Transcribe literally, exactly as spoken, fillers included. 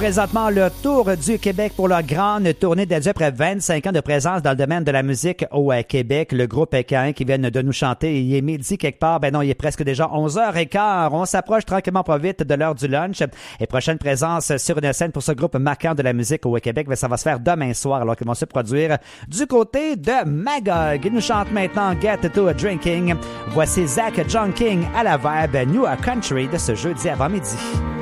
Présentement, le tour du Québec pour leur grande tournée dédiée après vingt-cinq ans de présence dans le domaine de la musique au Québec. Le groupe K un qui vient de nous chanter, il est midi quelque part. Ben non, il est presque déjà onze heures quinze. On s'approche tranquillement pas vite de l'heure du lunch. Et prochaine présence sur une scène pour ce groupe marquant de la musique au Québec, ben ça va se faire demain soir alors qu'ils vont se produire du côté de Magog. Il nous chante maintenant Get to Drinking. Voici Zach John King à la verbe New Country de ce jeudi avant-midi.